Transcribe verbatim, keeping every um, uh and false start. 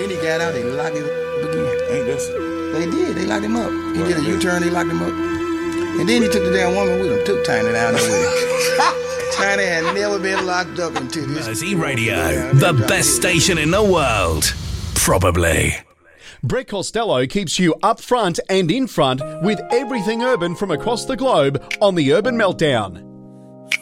then he got out, they locked him up again. Ain't this? They did. They locked him up. He Well, did a yeah. U-turn, they locked him up. And then he took the damn woman with him, took Tiny down there with him. Tiny had never been locked up until this. Mersey Radio, the best station in the world. Probably. Brett Costello keeps you up front and in front with everything urban from across the globe on the Urban Meltdown.